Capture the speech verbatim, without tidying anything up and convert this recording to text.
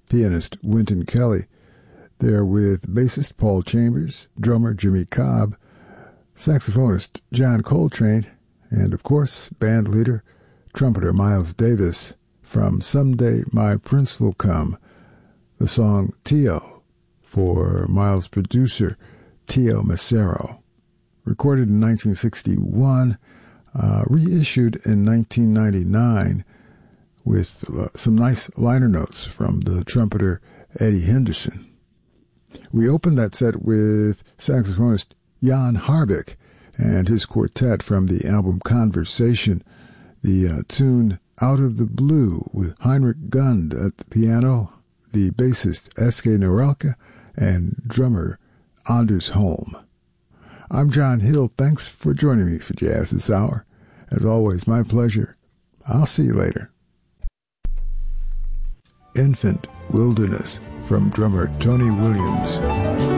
pianist Wynton Kelly. There with bassist Paul Chambers, drummer Jimmy Cobb, saxophonist John Coltrane, and of course, band leader, trumpeter Miles Davis from Someday My Prince Will Come, the song Tio for Miles' producer Tio Macero. Recorded in nineteen sixty-one, uh, reissued in nineteen ninety-nine with uh, some nice liner notes from the trumpeter Eddie Henderson. We opened that set with saxophonist Jan Harbeck and his quartet from the album Conversation, the uh, tune Out of the Blue with Heinrich Gund at the piano, the bassist Eske Norelka, and drummer Anders Holm. I'm John Hill. Thanks for joining me for Jazz This Hour. As always, my pleasure. I'll see you later. Infant Wilderness from drummer Tony Williams.